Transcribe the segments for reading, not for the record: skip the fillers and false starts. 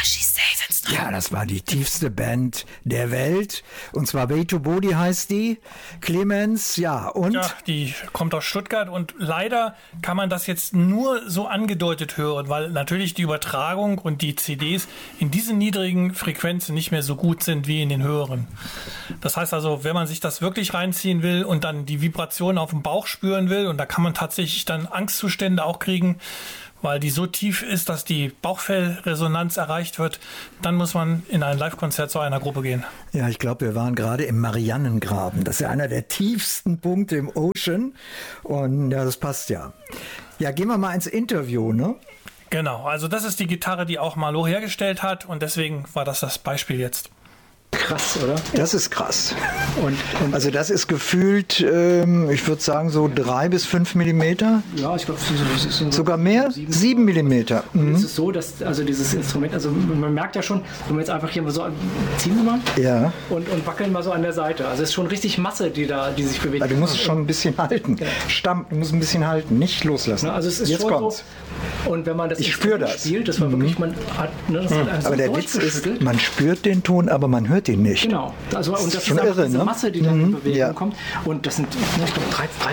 Ja, das war die tiefste Band der Welt. Und zwar Way to Body heißt die. Clemens, ja, und? Ja, die kommt aus Stuttgart und leider kann man das jetzt nur so angedeutet hören, weil natürlich die Übertragung und die CDs in diesen niedrigen Frequenzen nicht mehr so gut sind wie in den höheren. Das heißt also, wenn man sich das wirklich reinziehen will und dann die Vibration auf dem Bauch spüren will, und da kann man tatsächlich dann Angstzustände auch kriegen, weil die so tief ist, dass die Bauchfellresonanz erreicht wird, dann muss man in ein Live-Konzert zu einer Gruppe gehen. Ja, ich glaube, wir waren gerade im Marianengraben. Das ist ja einer der tiefsten Punkte im Ocean. Und ja, das passt ja. Ja, gehen wir mal ins Interview, ne? Genau, also das ist die Gitarre, die auch Malo hergestellt hat, und deswegen war das Beispiel jetzt. Krass, oder? Das ist krass. Und also das ist gefühlt, ich würde sagen, so 3 bis 5 Millimeter. Ja, ich glaube, sogar mehr? 7 Millimeter. Mhm. Es ist so, dass also dieses Instrument, also man merkt ja schon, wenn wir jetzt einfach hier mal so ziehen wir mal, ja, und wackeln mal so an der Seite. Also es ist schon richtig Masse, die sich bewegt. Also du musst es schon ein bisschen halten. Ja. Du musst ein bisschen halten, nicht loslassen. Na, also es ist jetzt schon kommt's. So, und wenn man das spielt, das war wirklich, man hat, ne, das hat aber der Witz ist, man spürt den Ton, aber man hört ihn nicht. Genau. Also, und das schon ist irre, diese ne? Masse, die dann in Bewegung kommt. Und das sind, ich glaube,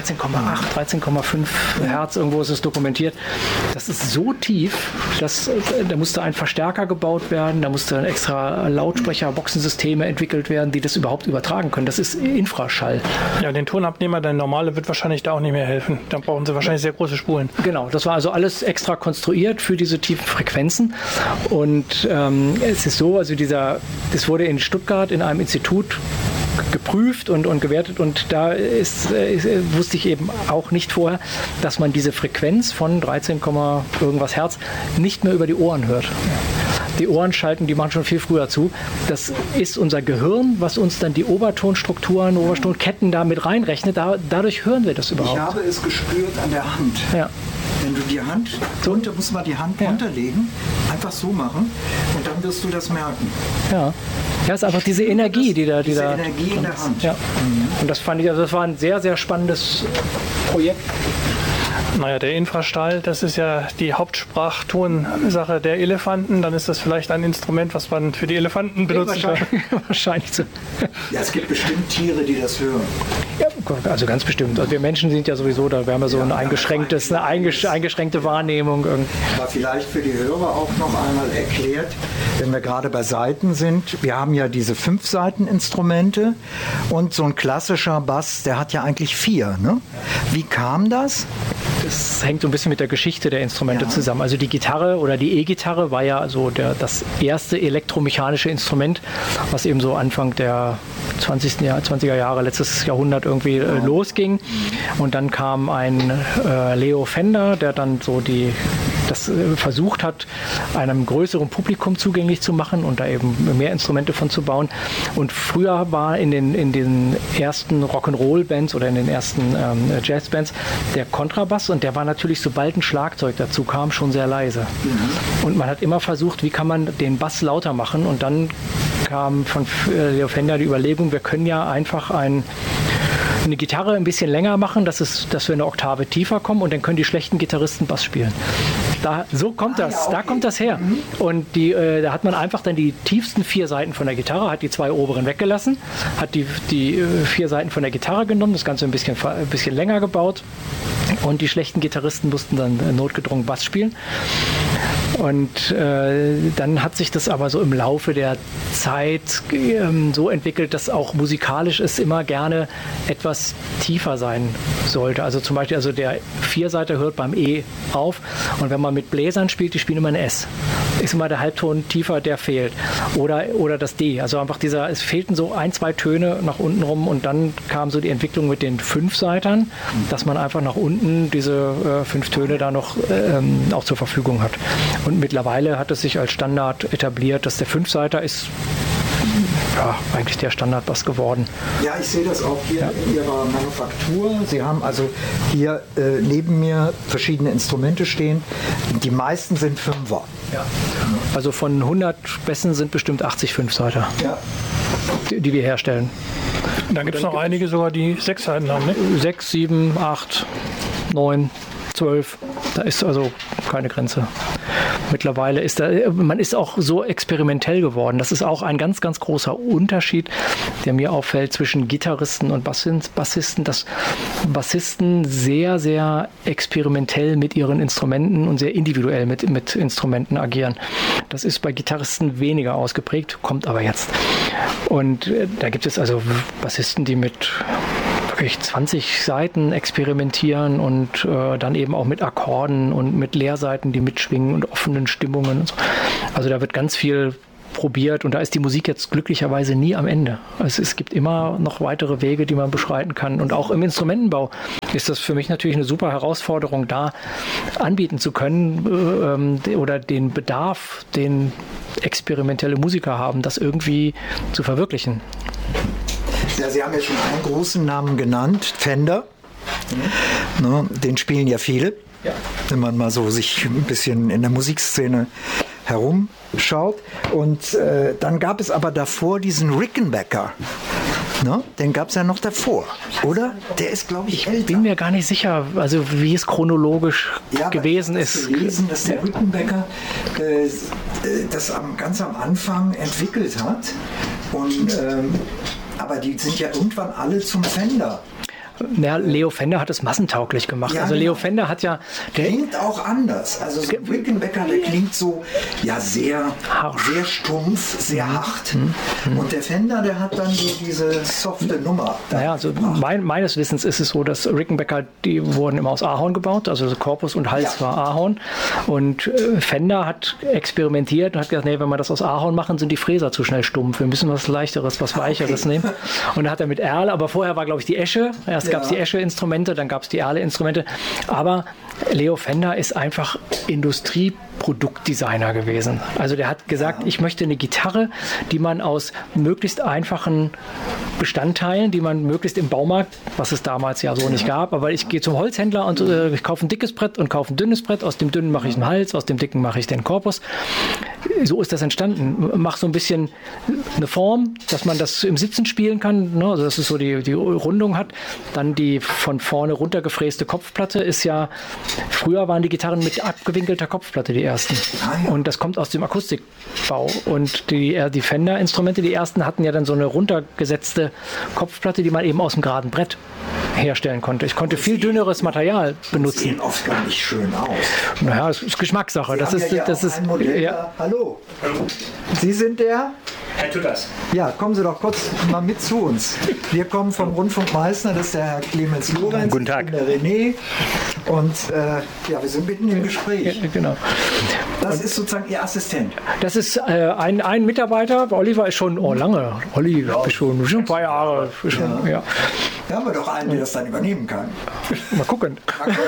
13,8, 13,5 Hertz, irgendwo ist es dokumentiert. Das ist so tief, dass da musste ein Verstärker gebaut werden, da musste ein extra Lautsprecher, Boxensysteme entwickelt werden, die das überhaupt übertragen können. Das ist Infraschall. Ja, den Tonabnehmer, der normale, wird wahrscheinlich da auch nicht mehr helfen. Da brauchen sie wahrscheinlich sehr große Spulen. Genau, das war also alles extra konstruiert für diese tiefen Frequenzen. Und es ist so, also das wurde in Stuttgart in einem Institut geprüft und gewertet, und da wusste ich eben auch nicht vorher, dass man diese Frequenz von 13, irgendwas Hertz nicht mehr über die Ohren hört. Die Ohren die machen schon viel früher zu. Das ist unser Gehirn, was uns dann die Obertonstrukturen, Obertonketten da mit reinrechnet. Dadurch hören wir das überhaupt. Ich habe es gespürt an der Hand. Ja. Wenn du die Hand musst mal die Hand runterlegen, einfach so machen, und dann wirst du das merken. Ja. Ja, es ist einfach diese Energie, die da Energie in der Hand. Ja. Und das fand ich, also das war ein sehr, sehr spannendes Projekt. Naja, der Infraschall, das ist ja die Hauptsprachtonsache der Elefanten. Dann ist das vielleicht ein Instrument, was man für die Elefanten benutzen kann. Wahrscheinlich so. Ja, es gibt bestimmt Tiere, die das hören. Ja, also ganz bestimmt. Also wir Menschen sind ja sowieso, da haben wir so eine eingeschränkte Wahrnehmung. Aber vielleicht für die Hörer auch noch einmal erklärt, wenn wir gerade bei Saiten sind. Wir haben ja diese 5 Saiteninstrumente, und so ein klassischer Bass, der hat ja eigentlich 4. Ne? Wie kam das? Das hängt so ein bisschen mit der Geschichte der Instrumente zusammen. Also die Gitarre oder die E-Gitarre war ja so das erste elektromechanische Instrument, was eben so Anfang der 20er Jahre, letztes Jahrhundert irgendwie losging. Und dann kam ein Leo Fender, der dann so das versucht hat, einem größeren Publikum zugänglich zu machen und da eben mehr Instrumente von zu bauen. Und früher war in den ersten Rock'n'Roll-Bands oder in den ersten Jazz-Bands der Kontrabass, und der war natürlich, sobald ein Schlagzeug dazu kam, schon sehr leise. Mhm. Und man hat immer versucht, wie kann man den Bass lauter machen, und dann kam von Leo Fender die Überlegung, wir können ja einfach eine Gitarre ein bisschen länger machen, dass wir eine Oktave tiefer kommen, und dann können die schlechten Gitarristen Bass spielen. So kommt das, ja, okay. Da kommt das her. Und da hat man einfach dann die tiefsten 4 Saiten von der Gitarre, hat die 2 oberen weggelassen, hat die 4 Saiten von der Gitarre genommen, das Ganze ein bisschen länger gebaut, und die schlechten Gitarristen mussten dann notgedrungen Bass spielen. Und dann hat sich das aber so im Laufe der Zeit so entwickelt, dass auch musikalisch es immer gerne etwas tiefer sein sollte. Also zum Beispiel, der Vierseiter hört beim E auf, und wenn man mit Bläsern spielt, die spielen immer ein S. Ist immer der Halbton tiefer, der fehlt. Oder das D. Also einfach es fehlten so 1, 2 Töne nach unten rum, und dann kam so die Entwicklung mit den 5-Seitern, dass man einfach nach unten diese 5 Töne da noch auch zur Verfügung hat. Und mittlerweile hat es sich als Standard etabliert, dass der 5-Seiter ist eigentlich der Standardbass geworden. Ja, ich sehe das auch hier in Ihrer Manufaktur. Sie haben also hier neben mir verschiedene Instrumente stehen. Die meisten sind 5er. Ja. Also von 100 Bässen sind bestimmt 80 5-Seiter, die wir herstellen. Da gibt es noch einige sogar, die 6 Seiten haben, ne? 6, 7, 8, 9, 12. Da ist also keine Grenze. Mittlerweile man ist auch so experimentell geworden. Das ist auch ein ganz, ganz großer Unterschied, der mir auffällt zwischen Gitarristen und Bassisten, dass Bassisten sehr, sehr experimentell mit ihren Instrumenten und sehr individuell mit Instrumenten agieren. Das ist bei Gitarristen weniger ausgeprägt, kommt aber jetzt. Und da gibt es also Bassisten, die mit wirklich 20 Seiten experimentieren und dann eben auch mit Akkorden und mit Leerseiten, die mitschwingen und offenen Stimmungen und so. Also da wird ganz viel probiert und da ist die Musik jetzt glücklicherweise nie am Ende. Also es gibt immer noch weitere Wege, die man beschreiten kann. Und auch im Instrumentenbau ist das für mich natürlich eine super Herausforderung, da anbieten zu können oder den Bedarf, den experimentelle Musiker haben, das irgendwie zu verwirklichen. Ja, Sie haben ja schon einen großen Namen genannt, Fender. Ne, den spielen ja viele, wenn man mal so sich ein bisschen in der Musikszene herumschaut. Und dann gab es aber davor diesen Rickenbacker. Ne? Den gab es ja noch davor, oder? Der ist, glaube ich, älter. Ich bin mir gar nicht sicher, also wie es chronologisch gewesen ist. Ich habe gelesen, dass der Rickenbacker das ganz am Anfang entwickelt hat. Und, aber die sind ja irgendwann alle zum Fender. Ja, Leo Fender hat es massentauglich gemacht. Ja, also Leo Fender hat ja... Der klingt auch anders. Also so Rickenbacker, der klingt so sehr stumpf, sehr hart. Und der Fender, der hat dann so diese softe Nummer. Naja, also meines Wissens ist es so, dass Rickenbacker, die wurden immer aus Ahorn gebaut. Also Korpus und Hals war Ahorn. Und Fender hat experimentiert und hat gesagt, nee, wenn wir das aus Ahorn machen, sind die Fräser zu schnell stumpf. Wir müssen was Leichteres, was Weicheres nehmen. Und da hat er mit Erle, aber vorher war, glaube ich, die Esche. Erst gab es die Esche-Instrumente, dann gab es die Erle-Instrumente. Aber Leo Fender ist einfach Industrieproduktdesigner gewesen. Also der hat gesagt, ich möchte eine Gitarre, die man aus möglichst einfachen Bestandteilen, die man möglichst im Baumarkt, was es damals ja so nicht gab, aber ich gehe zum Holzhändler und ich kaufe ein dickes Brett und kaufe ein dünnes Brett. Aus dem dünnen mache ich einen Hals, aus dem dicken mache ich den Korpus. So ist das entstanden. Mach so ein bisschen eine Form, dass man das im Sitzen spielen kann, ne? Also dass es so die Rundung hat. Dann die von vorne runtergefräste Kopfplatte ist ja, früher waren die Gitarren mit abgewinkelter Kopfplatte die ersten. Und das kommt aus dem Akustikbau. Und die Fender-Instrumente, die ersten, hatten ja dann so eine runtergesetzte Kopfplatte, die man eben aus dem geraden Brett herstellen konnte. Ich konnte viel dünneres Material benutzen. Sehen oft gar nicht schön aus. Naja, das ist Geschmackssache. Das ist ein Modell da. Hallo. Sie sind der? Herr Tutters. Ja, kommen Sie doch kurz mal mit zu uns. Wir kommen vom Rundfunk Meißner, das ist der Herr Clemens Lorenz. Guten Tag. Ich bin der René. Und wir sind mitten im Gespräch. Ja, genau. Das ist sozusagen Ihr Assistent. Das ist ein Mitarbeiter. Oliver ist schon lange. Olli ist schon ein paar Jahre. Ja. Da haben wir doch einen, der das dann übernehmen kann. Mal gucken.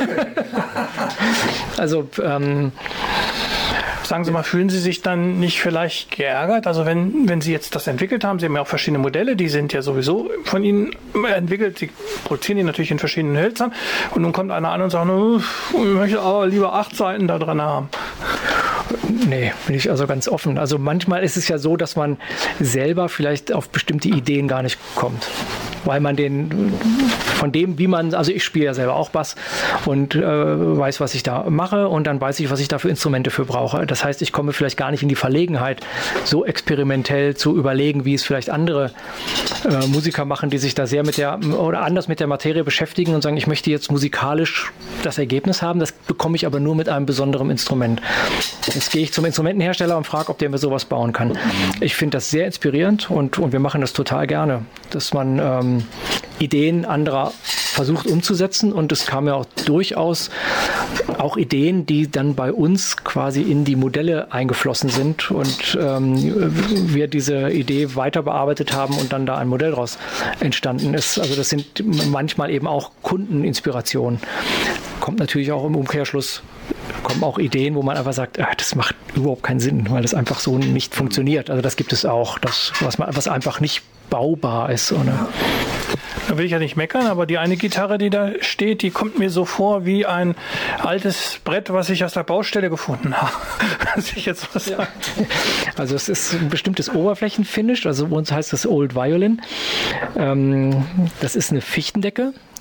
Also, sagen Sie mal, fühlen Sie sich dann nicht vielleicht geärgert? Also wenn Sie jetzt das entwickelt haben, Sie haben ja auch verschiedene Modelle, die sind ja sowieso von Ihnen entwickelt, Sie produzieren die natürlich in verschiedenen Hölzern und nun kommt einer an und sagt, ich möchte aber lieber 8 Seiten da dran haben. Nee, bin ich also ganz offen. Also manchmal ist es ja so, dass man selber vielleicht auf bestimmte Ideen gar nicht kommt. Weil man also ich spiele ja selber auch Bass und weiß, was ich da mache und dann weiß ich, was ich da für Instrumente für brauche. Das heißt, ich komme vielleicht gar nicht in die Verlegenheit, so experimentell zu überlegen, wie es vielleicht andere Musiker machen, die sich da sehr anders mit der Materie beschäftigen und sagen, ich möchte jetzt musikalisch das Ergebnis haben, das bekomme ich aber nur mit einem besonderen Instrument. Jetzt gehe ich zum Instrumentenhersteller und frage, ob der mir sowas bauen kann. Ich finde das sehr inspirierend und wir machen das total gerne, dass man Ideen anderer versucht umzusetzen und es kamen ja auch durchaus auch Ideen, die dann bei uns quasi in die Modelle eingeflossen sind und wir diese Idee weiter bearbeitet haben und dann da ein Modell daraus entstanden ist. Also das sind manchmal eben auch Kundeninspirationen. Kommt natürlich auch im Umkehrschluss, kommen auch Ideen, wo man einfach sagt, das macht überhaupt keinen Sinn, weil das einfach so nicht funktioniert. Also das gibt es auch, was einfach nicht baubar ist. Oder? Da will ich ja nicht meckern, aber die eine Gitarre, die da steht, die kommt mir so vor wie ein altes Brett, was ich aus der Baustelle gefunden habe. Muss ich jetzt was sagen? Also es ist ein bestimmtes Oberflächenfinish, also bei uns heißt das Old Violin. Das ist eine Fichtendecke.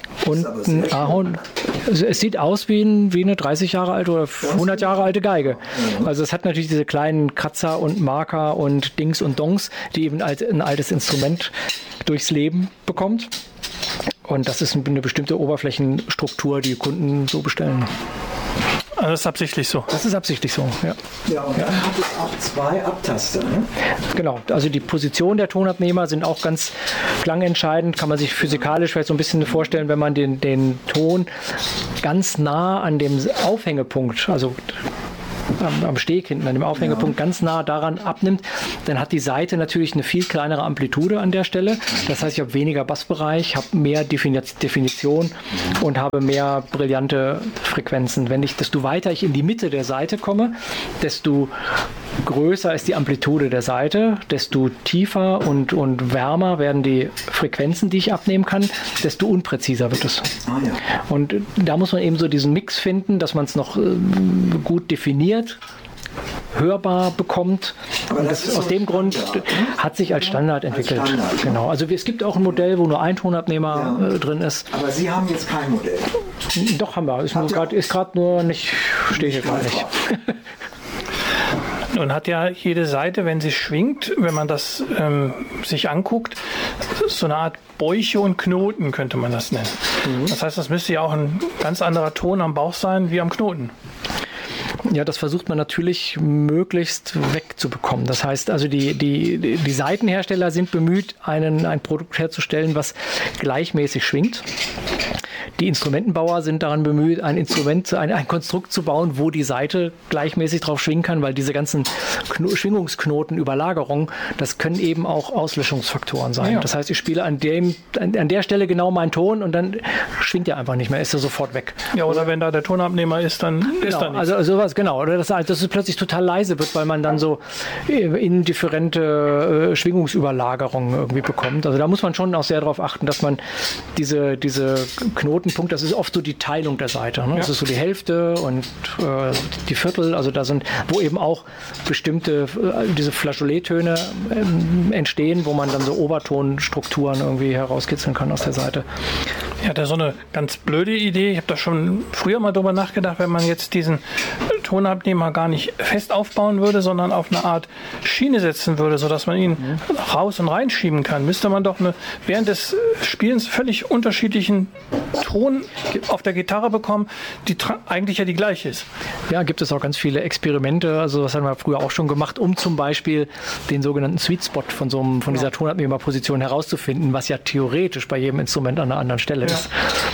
Und ein Ahorn, es sieht aus wie eine 30 Jahre alte oder 100 Jahre alte Geige. Also es hat natürlich diese kleinen Kratzer und Marker und Dings und Dongs, die eben ein altes Instrument durchs Leben bekommt. Und das ist eine bestimmte Oberflächenstruktur, die Kunden so bestellen. Also das ist absichtlich so. Das ist absichtlich so, ja. Ja, und dann hat es auch 2 Abtaster, ne? Genau, also die Position der Tonabnehmer sind auch ganz klangentscheidend. Kann man sich physikalisch vielleicht so ein bisschen vorstellen, wenn man den Ton ganz nah an dem Aufhängepunkt, also am Steg hinten, an dem Aufhängepunkt ganz nah daran abnimmt, dann hat die Saite natürlich eine viel kleinere Amplitude an der Stelle. Das heißt, ich habe weniger Bassbereich, habe mehr Definition und habe mehr brillante Frequenzen. Desto weiter ich in die Mitte der Saite komme, desto größer ist die Amplitude der Saite, desto tiefer und wärmer werden die Frequenzen, die ich abnehmen kann, desto unpräziser wird es. Ah, ja. Und da muss man eben so diesen Mix finden, dass man es noch gut definiert, hörbar bekommt. Aber und das ist aus dem Grund hat sich als Standard entwickelt. Als Standard. Genau. Also es gibt auch ein Modell, wo nur ein Tonabnehmer drin ist. Aber Sie haben jetzt kein Modell. Doch, haben wir. Ist gerade nur nicht, stehe hier gerade nicht. Nun hat ja jede Seite, wenn sie schwingt, wenn man das sich anguckt, so eine Art Bäuche und Knoten könnte man das nennen. Das heißt, das müsste ja auch ein ganz anderer Ton am Bauch sein wie am Knoten. Ja, das versucht man natürlich möglichst wegzubekommen. Das heißt also, die Saitenhersteller sind bemüht, ein Produkt herzustellen, was gleichmäßig schwingt. Die Instrumentenbauer sind daran bemüht, ein Konstrukt zu bauen, wo die Saite gleichmäßig drauf schwingen kann, weil diese ganzen Schwingungsknotenüberlagerungen, das können eben auch Auslöschungsfaktoren sein. Ja. Das heißt, ich spiele an der Stelle genau meinen Ton und dann schwingt er einfach nicht mehr, ist er sofort weg. Ja, oder wenn da der Tonabnehmer ist, dann ist da nichts. Also sowas, genau. Oder dass es plötzlich total leise wird, weil man dann so indifferente Schwingungsüberlagerungen irgendwie bekommt. Also da muss man schon auch sehr darauf achten, dass man diese Knotenpunkte, das ist oft so die Teilung der Saite. Ne? Ja. Das ist so die Hälfte und die Viertel, also da sind, wo eben auch bestimmte, diese Flageolettöne entstehen, wo man dann so Obertonstrukturen irgendwie herauskitzeln kann aus der Saite. Ich hatte so eine ganz blöde Idee. Ich habe da schon früher mal drüber nachgedacht, wenn man jetzt diesen Tonabnehmer gar nicht fest aufbauen würde, sondern auf eine Art Schiene setzen würde, sodass man ihn raus und reinschieben kann, müsste man doch während des Spielens völlig unterschiedlichen Ton auf der Gitarre bekommen, die eigentlich ja die gleiche ist. Ja, gibt es auch ganz viele Experimente. Also das haben wir früher auch schon gemacht, um zum Beispiel den sogenannten Sweet Spot von dieser Tonabnehmerposition herauszufinden, was ja theoretisch bei jedem Instrument an einer anderen Stelle ist.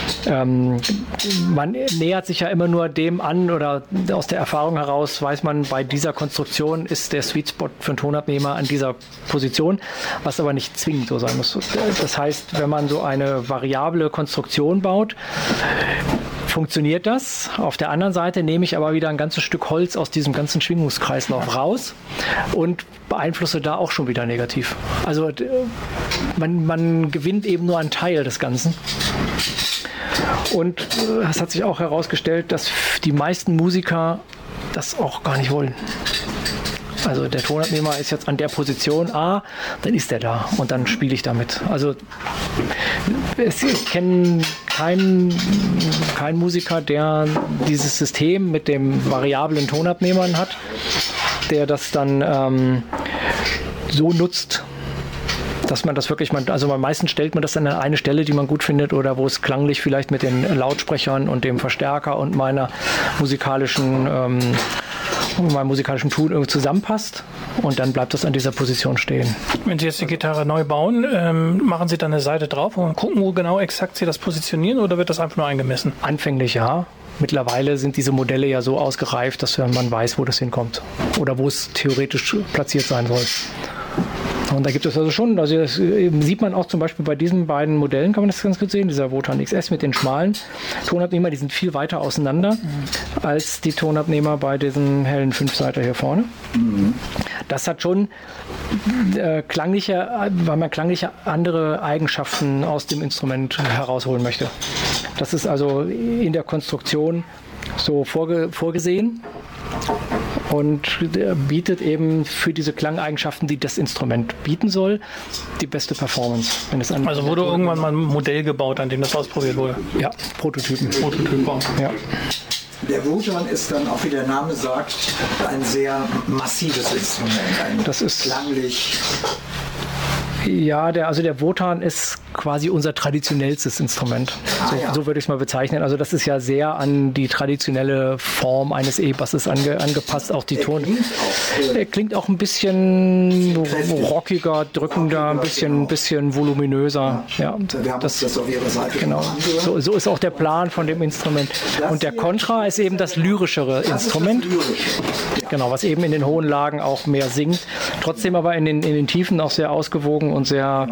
Man nähert sich ja immer nur dem an oder aus der Erfahrung heraus weiß man, bei dieser Konstruktion ist der Sweet Spot für einen Tonabnehmer an dieser Position, was aber nicht zwingend so sein muss. Das heißt, wenn man so eine variable Konstruktion baut, funktioniert das. Auf der anderen Seite nehme ich aber wieder ein ganzes Stück Holz aus diesem ganzen Schwingungskreislauf raus und beeinflusse da auch schon wieder negativ. Also man gewinnt eben nur einen Teil des Ganzen. Und es hat sich auch herausgestellt, dass die meisten Musiker das auch gar nicht wollen. Also der Tonabnehmer ist jetzt an der Position A, dann ist der da und dann spiele ich damit. Also ich kenne keinen Musiker, der dieses System mit dem variablen Tonabnehmern hat, der das dann so nutzt, dass man das wirklich, meistens stellt man das dann an eine Stelle, die man gut findet oder wo es klanglich vielleicht mit den Lautsprechern und dem Verstärker und meinem musikalischen Tool irgendwie zusammenpasst und dann bleibt das an dieser Position stehen. Wenn Sie jetzt die Gitarre neu bauen, machen Sie dann eine Seite drauf und gucken, wo genau exakt Sie das positionieren oder wird das einfach nur eingemessen? Anfänglich ja. Mittlerweile sind diese Modelle ja so ausgereift, dass man weiß, wo das hinkommt oder wo es theoretisch platziert sein soll. Und da gibt es also schon, das sieht man auch zum Beispiel bei diesen beiden Modellen, kann man das ganz gut sehen, dieser Wotan XS mit den schmalen Tonabnehmer, die sind viel weiter auseinander als die Tonabnehmer bei diesen hellen Fünfseiter hier vorne. Das hat schon weil man klangliche andere Eigenschaften aus dem Instrument herausholen möchte. Das ist also in der Konstruktion so vorgesehen. und bietet eben für diese Klangeigenschaften, die das Instrument bieten soll, die beste Performance. Also wurde irgendwann mal ein Modell gebaut, an dem das ausprobiert wurde? Ja, Prototypen. Ja. Der Wotan ist dann, auch wie der Name sagt, ein sehr massives Instrument. Das ist klanglich. Ja, der Wotan ist quasi unser traditionellstes Instrument. So würde ich es mal bezeichnen. Also das ist ja sehr an die traditionelle Form eines E-Basses angepasst. Auch die Ton. Er klingt auch ein bisschen rockiger, drückender, ein bisschen voluminöser. Ja, wir haben das auf Ihrer Seite genau. So ist auch der Plan von dem Instrument. Und der Kontra ist eben das lyrischere Instrument. Genau, was eben in den hohen Lagen auch mehr singt. Trotzdem aber in den Tiefen auch sehr ausgewogen und sehr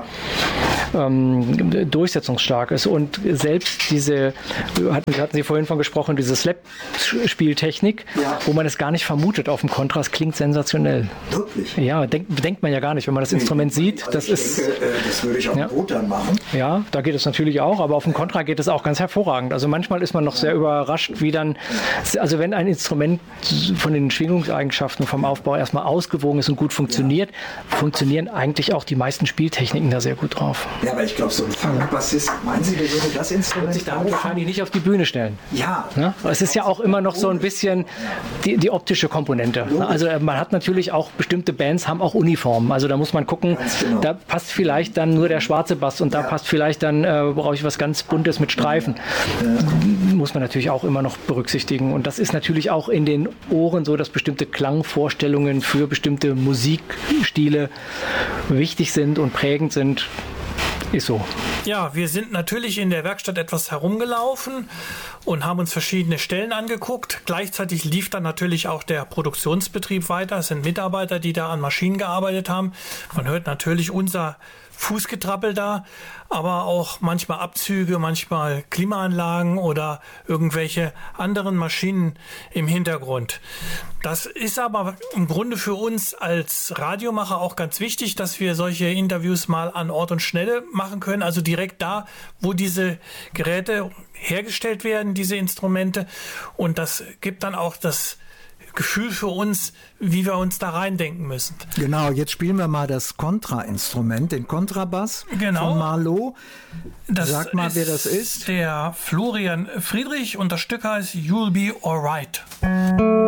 durchsetzungsstark ist. Und selbst diese, hatten Sie vorhin von gesprochen, diese Slap-Spieltechnik, wo man es gar nicht vermutet auf dem Kontrast, klingt sensationell. Wirklich? Ja, denkt man ja gar nicht, wenn man das Instrument sieht. Also das würde ich auch im Wotan machen. Ja, da geht es natürlich auch, aber auf dem Kontra geht es auch ganz hervorragend. Also manchmal ist man noch sehr überrascht, wie dann, also wenn ein Instrument von den Schwingungseigenschaften vom Aufbau erstmal ausgewogen ist und gut funktioniert, funktionieren eigentlich auch die meisten Spieltechniken da sehr gut drauf. Ja, aber ich glaube, so ein Funkbassist, meinen Sie, der würde das Instrument sich damit wahrscheinlich nicht auf die Bühne stellen. Ja. Es ist ja auch immer noch so ein bisschen die optische Komponente. Also man hat natürlich auch, bestimmte Bands haben auch Uniformen. Also da muss man gucken, da passt vielleicht dann nur der schwarze Bass und da passt vielleicht dann, brauche ich was ganz Buntes mit Streifen. Muss man natürlich auch immer noch berücksichtigen. Und das ist natürlich auch in den Ohren so, dass bestimmte Klangvorstellungen für bestimmte Musikstile wichtig sind und prägend sind. Ist so. Ja, wir sind natürlich in der Werkstatt etwas herumgelaufen und haben uns verschiedene Stellen angeguckt. Gleichzeitig lief dann natürlich auch der Produktionsbetrieb weiter. Es sind Mitarbeiter, die da an Maschinen gearbeitet haben. Man hört natürlich unser Fußgetrappel da, aber auch manchmal Abzüge, manchmal Klimaanlagen oder irgendwelche anderen Maschinen im Hintergrund. Das ist aber im Grunde für uns als Radiomacher auch ganz wichtig, dass wir solche Interviews mal an Ort und Stelle machen können, also direkt da, wo diese Geräte hergestellt werden, diese Instrumente. Und das gibt dann auch das Gefühl für uns, wie wir uns da reindenken müssen. Genau, jetzt spielen wir mal das Kontrainstrument, den Kontrabass von Marlowe. Sag mal, wer das ist. Der Florian Friedrich und das Stück heißt You'll Be Alright.